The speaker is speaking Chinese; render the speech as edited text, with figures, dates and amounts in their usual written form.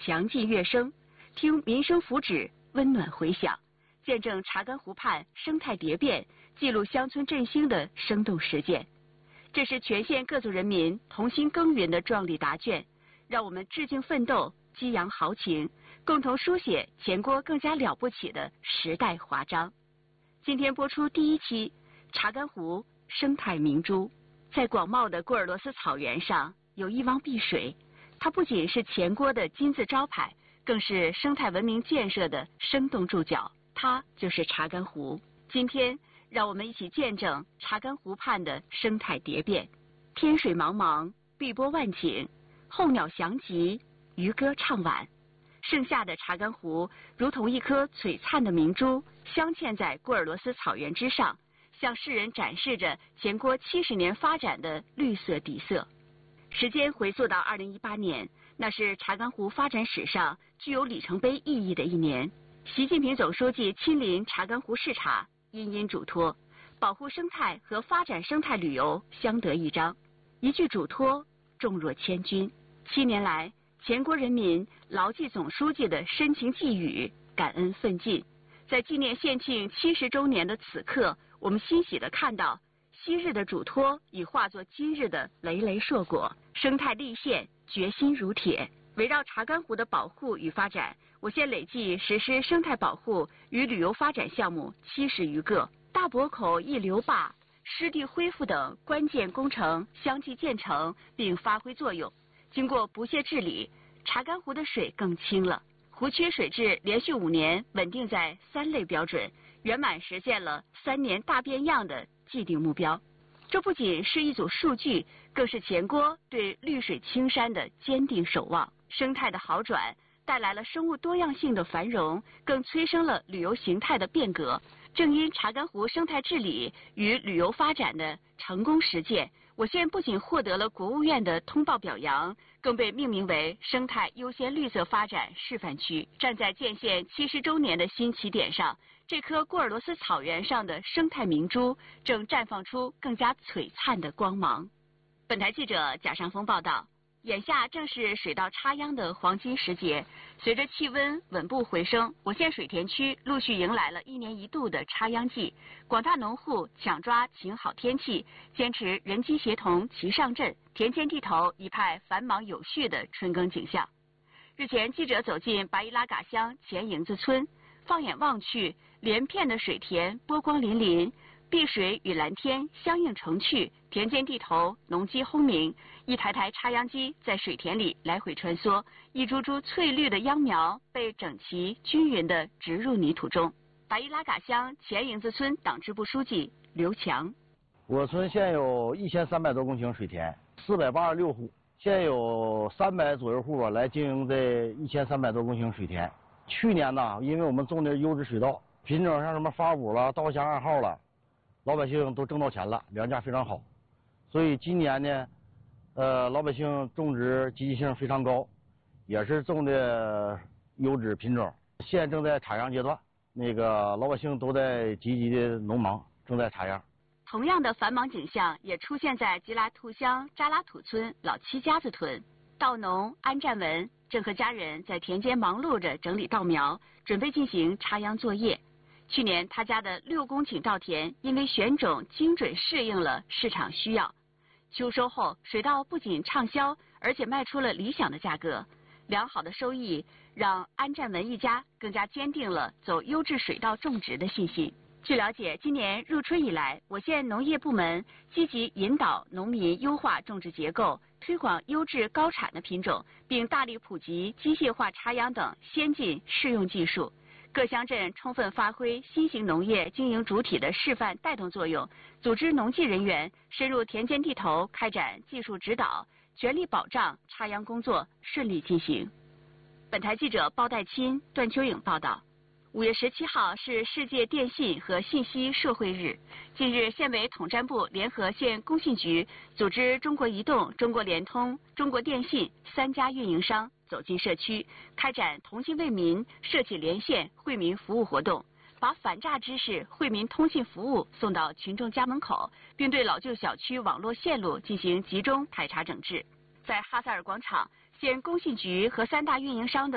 强劲跃升，听民生福祉温暖回响，见证查干湖畔生态蝶变，记录乡村振兴的生动实践。这是全县各族人民同心耕耘的壮丽答卷，让我们致敬奋斗，激扬豪情，共同书写前郭更加了不起的时代华章。今天播出第1期查干湖生态明珠。在广袤的郭尔罗斯草原上，有一汪碧水，它不仅是前郭的金字招牌，更是生态文明建设的生动注脚。它就是查干湖。今天让我们一起见证查干湖畔的生态蝶变。天水茫茫，碧波万顷，候鸟翔集，渔歌唱晚。盛夏的查干湖如同一颗璀璨的明珠，镶嵌在郭尔罗斯草原之上，向世人展示着前郭70年发展的绿色底色。时间回溯到2018年，那是查干湖发展史上具有里程碑意义的一年。习近平总书记亲临查干湖视察，殷殷嘱托，保护生态和发展生态旅游相得益彰。一句嘱托，重若千钧。7年来，前郭人民牢记总书记的深情寄语，感恩奋进。在纪念县庆70周年的此刻，我们欣喜地看到，昔日的嘱托已化作今日的累累硕果，生态立县决心如铁。围绕查干湖的保护与发展，我县累计实施生态保护与旅游发展项目70余个，大泊口溢流坝、湿地恢复等关键工程相继建成并发挥作用。经过不懈治理，查干湖的水更清了，湖区水质连续5年稳定在3类标准，圆满实现了3年大变样的既定目标。这不仅是一组数据，更是前郭对绿水青山的坚定守望。生态的好转带来了生物多样性的繁荣，更催生了旅游形态的变革。正因查干湖生态治理与旅游发展的成功实践，我县不仅获得了国务院的通报表扬，更被命名为生态优先绿色发展示范区。站在建县70周年的新起点上，这颗郭尔罗斯草原上的生态明珠正绽放出更加璀璨的光芒。本台记者贾尚峰报道。眼下正是水稻插秧的黄金时节，随着气温稳步回升，我县水田区陆续迎来了1年1度的插秧季。广大农户抢抓晴好天气，坚持人机协同齐上阵，田间地头一派繁忙有序的春耕景象。日前，记者走进拔伊拉嘎乡前营子村，放眼望去，连片的水田波光粼粼，碧水与蓝天相映成趣，田间地头农机轰鸣，一台台插秧机在水田里来回穿梭，一株株翠绿的秧苗被整齐均匀地植入泥土中。拔伊拉嘎乡前营子村党支部书记刘强： 我村现有1300多公顷水田，486户，现有300左右户来经营这1300多公顷水田。去年呢，因为我们种的优质水稻，品种像什么发5了、稻香2号了，老百姓都挣到钱了，粮价非常好。所以今年呢，老百姓种植积极性非常高，也是种的优质品种。现正在插秧阶段，老百姓都在积极的农忙，正在插秧。 同样的繁忙景象也出现在吉拉图乡扎拉土村老七家子屯，稻农安占文正和家人在田间忙碌着整理稻苗，准备进行插秧作业。去年他家的6公顷稻田因为选种精准适应了市场需要，秋收后水稻不仅畅销，而且卖出了理想的价格。良好的收益让安占文一家更加坚定了走优质水稻种植的信心。据了解，今年入春以来，我县农业部门积极引导农民优化种植结构，推广优质高产的品种，并大力普及机械化插秧等先进适用技术。各乡镇充分发挥新型农业经营主体的示范带动作用，组织农技人员深入田间地头开展技术指导，全力保障插秧工作顺利进行。本台记者包代钦、段秋颖报道。5月17号是世界电信和信息社会日。近日，县委统战部联合县工信局组织中国移动、中国联通、中国电信3家运营商走进社区，开展同心为民、社企连线惠民服务活动，把反诈知识、惠民通信服务送到群众家门口，并对老旧小区网络线路进行集中排查整治。在哈萨尔广场，县工信局和3大运营商的